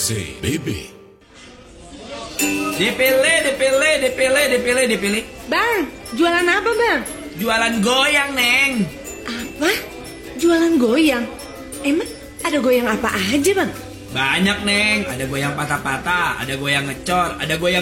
CBB. Dipilih. Bang, jualan apa bang? Jualan goyang, Neng. Apa? Jualan goyang? Emang ada goyang apa aja bang? Banyak, Neng. Ada goyang patah-patah, ada goyang ngecor, ada goyang